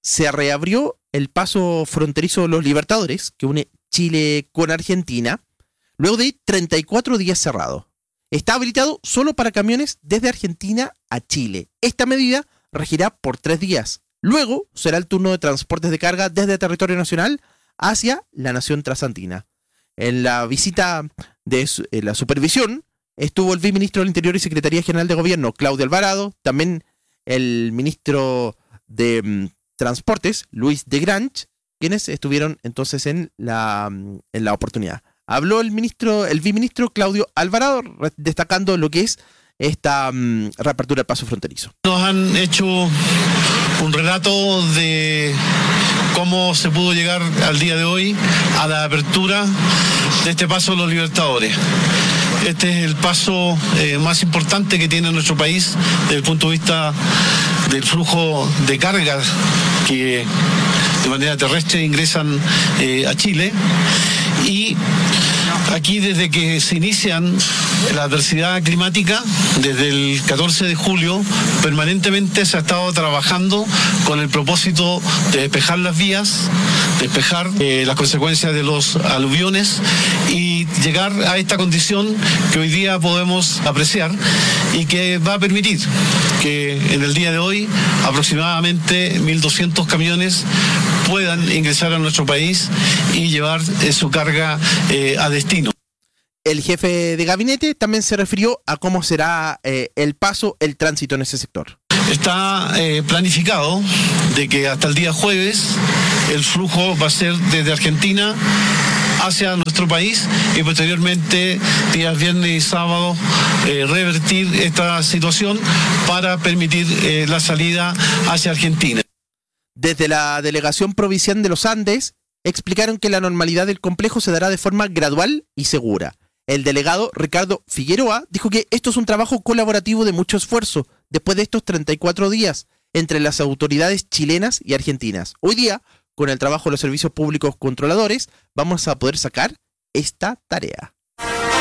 se reabrió el paso fronterizo Los Libertadores, que une Chile con Argentina, luego de 34 días cerrado. Está habilitado solo para camiones desde Argentina a Chile. Esta medida regirá por 3 días. Luego será el turno de transportes de carga desde territorio nacional hacia la nación trasantina. En la visita de la supervisión estuvo el viceministro del Interior y Secretaría General de Gobierno, Claudio Alvarado, también el ministro de Transportes, Luis de Grange, quienes estuvieron entonces en la oportunidad. Habló el viceministro Claudio Alvarado, destacando lo que es esta reapertura del paso fronterizo. Nos han hecho un relato de cómo se pudo llegar al día de hoy a la apertura de este paso de Los Libertadores. Este es el paso más importante que tiene nuestro país desde el punto de vista del flujo de cargas que de manera terrestre ingresan a Chile. Y aquí, desde que se inician la adversidad climática, desde el 14 de julio, permanentemente se ha estado trabajando con el propósito de despejar las vías, despejar las consecuencias de los aluviones y llegar a esta condición que hoy día podemos apreciar y que va a permitir que en el día de hoy aproximadamente 1.200 camiones puedan ingresar a nuestro país y llevar su carga a destino. El jefe de gabinete también se refirió a cómo será el tránsito en ese sector. Está planificado de que hasta el día jueves el flujo va a ser desde Argentina hacia nuestro país y posteriormente días viernes y sábado revertir esta situación para permitir la salida hacia Argentina. Desde la delegación provincial de los Andes explicaron que la normalidad del complejo se dará de forma gradual y segura. El delegado Ricardo Figueroa dijo que esto es un trabajo colaborativo de mucho esfuerzo después de estos 34 días entre las autoridades chilenas y argentinas. Hoy día, con el trabajo de los servicios públicos controladores, vamos a poder sacar esta tarea.